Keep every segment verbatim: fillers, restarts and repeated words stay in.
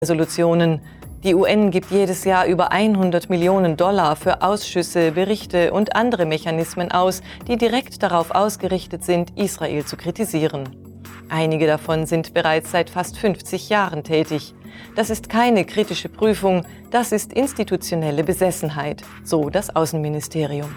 Resolutionen. Die U N gibt jedes Jahr über hundert Millionen Dollar für Ausschüsse, Berichte und andere Mechanismen aus, die direkt darauf ausgerichtet sind, Israel zu kritisieren. Einige davon sind bereits seit fast fünfzig Jahren tätig. Das ist keine kritische Prüfung, das ist institutionelle Besessenheit, so das Außenministerium.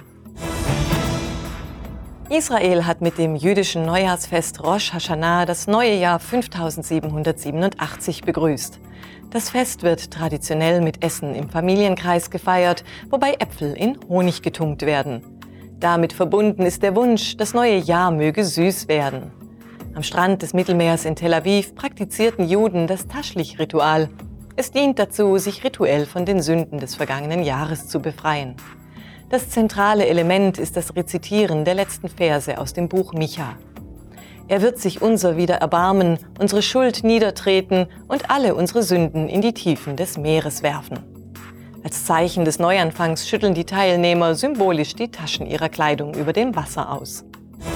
Israel hat mit dem jüdischen Neujahrsfest Rosh Hashanah das neue Jahr fünftausendsiebenhundertsiebenundachtzig begrüßt. Das Fest wird traditionell mit Essen im Familienkreis gefeiert, wobei Äpfel in Honig getunkt werden. Damit verbunden ist der Wunsch, das neue Jahr möge süß werden. Am Strand des Mittelmeers in Tel Aviv praktizierten Juden das Taschlich-Ritual. Es dient dazu, sich rituell von den Sünden des vergangenen Jahres zu befreien. Das zentrale Element ist das Rezitieren der letzten Verse aus dem Buch Micha. Er wird sich unser wieder erbarmen, unsere Schuld niedertreten und alle unsere Sünden in die Tiefen des Meeres werfen. Als Zeichen des Neuanfangs schütteln die Teilnehmer symbolisch die Taschen ihrer Kleidung über dem Wasser aus.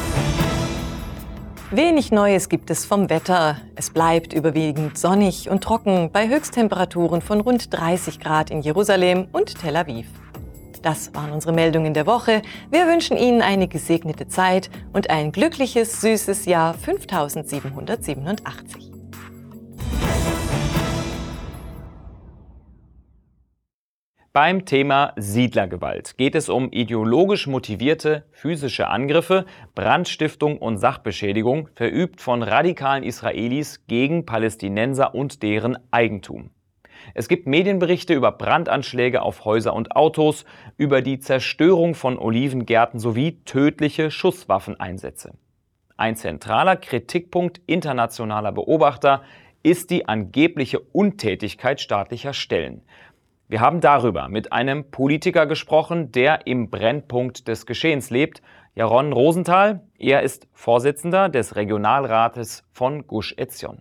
Wenig Neues gibt es vom Wetter. Es bleibt überwiegend sonnig und trocken bei Höchsttemperaturen von rund dreißig Grad in Jerusalem und Tel Aviv. Das waren unsere Meldungen der Woche. Wir wünschen Ihnen eine gesegnete Zeit und ein glückliches, süßes Jahr fünftausendsiebenhundertsiebenundachtzig. Beim Thema Siedlergewalt geht es um ideologisch motivierte physische Angriffe, Brandstiftung und Sachbeschädigung, verübt von radikalen Israelis gegen Palästinenser und deren Eigentum. Es gibt Medienberichte über Brandanschläge auf Häuser und Autos, über die Zerstörung von Olivengärten sowie tödliche Schusswaffeneinsätze. Ein zentraler Kritikpunkt internationaler Beobachter ist die angebliche Untätigkeit staatlicher Stellen. Wir haben darüber mit einem Politiker gesprochen, der im Brennpunkt des Geschehens lebt, Jaron Rosenthal. Er ist Vorsitzender des Regionalrates von Gush Etzion.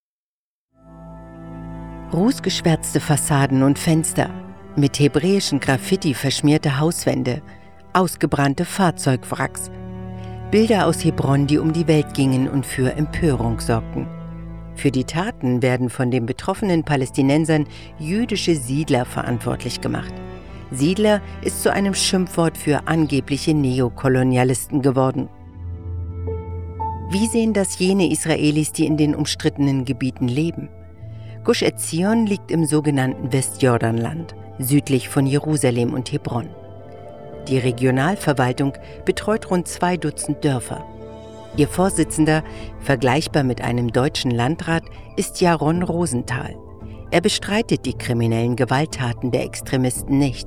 Rußgeschwärzte Fassaden und Fenster, mit hebräischen Graffiti verschmierte Hauswände, ausgebrannte Fahrzeugwracks. Bilder aus Hebron, die um die Welt gingen und für Empörung sorgten. Für die Taten werden von den betroffenen Palästinensern jüdische Siedler verantwortlich gemacht. Siedler ist zu einem Schimpfwort für angebliche Neokolonialisten geworden. Wie sehen das jene Israelis, die in den umstrittenen Gebieten leben? Gush Etzion liegt im sogenannten Westjordanland, südlich von Jerusalem und Hebron. Die Regionalverwaltung betreut rund zwei Dutzend Dörfer. Ihr Vorsitzender, vergleichbar mit einem deutschen Landrat, ist Jaron Rosenthal. Er bestreitet die kriminellen Gewalttaten der Extremisten nicht.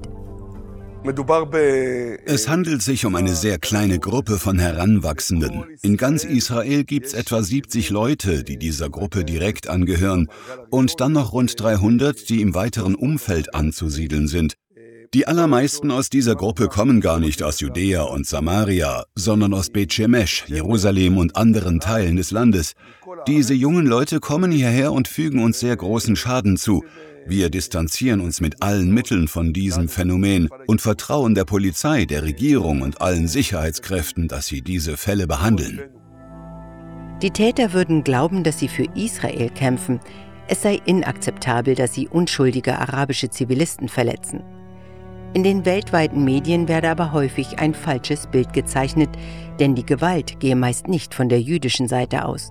Es handelt sich um eine sehr kleine Gruppe von Heranwachsenden. In ganz Israel gibt es etwa siebzig Leute, die dieser Gruppe direkt angehören, und dann noch rund dreihundert, die im weiteren Umfeld anzusiedeln sind. Die allermeisten aus dieser Gruppe kommen gar nicht aus Judäa und Samaria, sondern aus Bet Shemesh, Jerusalem und anderen Teilen des Landes. Diese jungen Leute kommen hierher und fügen uns sehr großen Schaden zu. Wir distanzieren uns mit allen Mitteln von diesem Phänomen und vertrauen der Polizei, der Regierung und allen Sicherheitskräften, dass sie diese Fälle behandeln. Die Täter würden glauben, dass sie für Israel kämpfen. Es sei inakzeptabel, dass sie unschuldige arabische Zivilisten verletzen. In den weltweiten Medien werde aber häufig ein falsches Bild gezeichnet, denn die Gewalt gehe meist nicht von der jüdischen Seite aus.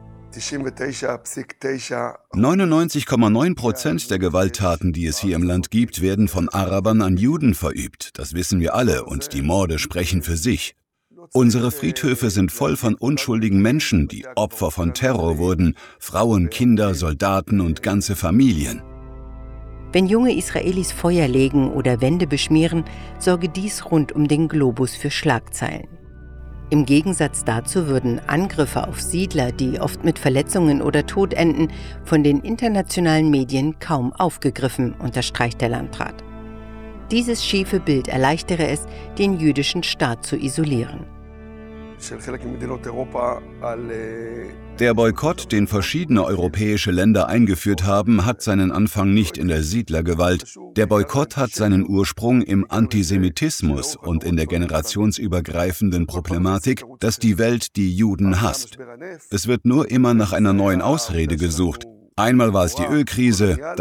neunundneunzig Komma neun Prozent der Gewalttaten, die es hier im Land gibt, werden von Arabern an Juden verübt. Das wissen wir alle und die Morde sprechen für sich. Unsere Friedhöfe sind voll von unschuldigen Menschen, die Opfer von Terror wurden, Frauen, Kinder, Soldaten und ganze Familien. Wenn junge Israelis Feuer legen oder Wände beschmieren, sorge dies rund um den Globus für Schlagzeilen. Im Gegensatz dazu würden Angriffe auf Siedler, die oft mit Verletzungen oder Tod enden, von den internationalen Medien kaum aufgegriffen, unterstreicht der Landrat. Dieses schiefe Bild erleichtere es, den jüdischen Staat zu isolieren. Der Boykott, den verschiedene europäische Länder eingeführt haben, hat seinen Anfang nicht in der Siedlergewalt. Der Boykott hat seinen Ursprung im Antisemitismus und in der generationsübergreifenden Problematik, dass die Welt die Juden hasst. Es wird nur immer nach einer neuen Ausrede gesucht. Einmal war es die Ölkrise,